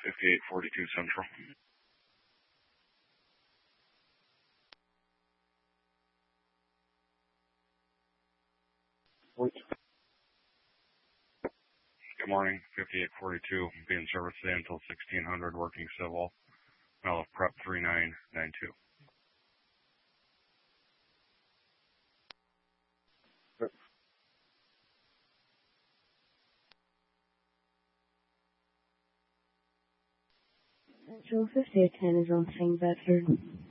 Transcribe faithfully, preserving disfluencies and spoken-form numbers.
fifty-eight forty-two Central. Good morning, fifty-eight forty-two. Be in service today until sixteen hundred, working civil. L F prep three nine nine two. Central fifty-eight ten is on Saint Bedford.